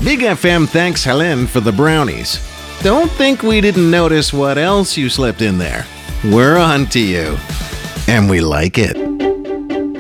Big FM thanks Helen for the brownies. Don't think we didn't notice what else you slipped in there. We're on to you. And we like it.